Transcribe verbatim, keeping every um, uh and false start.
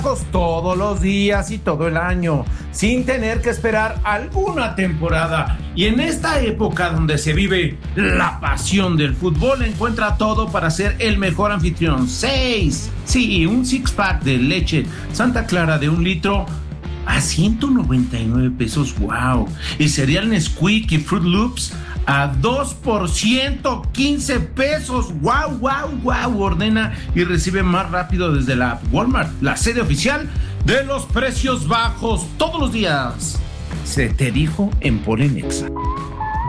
todos los días y todo el año, sin tener que esperar alguna temporada. Y en esta época donde se vive la pasión del fútbol, encuentra todo para ser el mejor anfitrión. Seis, sí, un six pack de leche Santa Clara de un litro a ciento noventa y nueve pesos, wow. Y cereal Nesquik y Fruit Loops a dos por ciento quince pesos, wow, wow, wow. Ordena y recibe más rápido desde la app Walmart, la sede oficial de los precios bajos todos los días. Se te dijo en Polenexa.